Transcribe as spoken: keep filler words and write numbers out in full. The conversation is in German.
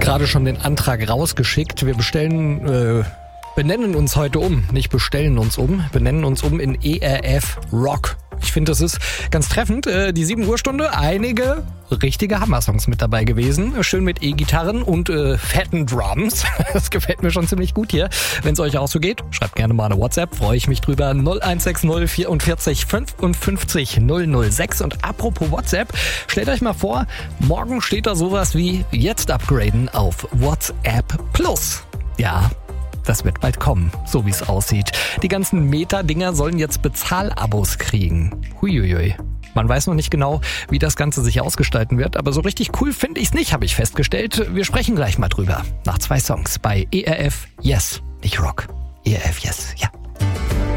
gerade schon den Antrag rausgeschickt. Wir bestellen, äh, benennen uns heute um. Nicht bestellen uns um, benennen uns um in E R F Rock. Ich finde, das ist ganz treffend. Äh, die sieben Uhr Stunde, einige richtige Hammer-Songs mit dabei gewesen. Schön mit E-Gitarren und äh, fetten Drums. Das gefällt mir schon ziemlich gut hier. Wenn es euch auch so geht, schreibt gerne mal eine WhatsApp. Freue ich mich drüber. null eins sechs null vierundvierzig fünfundfünfzig null null sechs. Und apropos WhatsApp, stellt euch mal vor, morgen steht da sowas wie jetzt upgraden auf WhatsApp Plus. Ja, das wird bald kommen, so wie es aussieht. Die ganzen Meta-Dinger sollen jetzt Bezahlabos kriegen. Huiuiui. Man weiß noch nicht genau, wie das Ganze sich ausgestalten wird, aber so richtig cool finde ich es nicht, habe ich festgestellt. Wir sprechen gleich mal drüber. Nach zwei Songs bei E R F Yes, nicht Rock. E R F Yes, ja.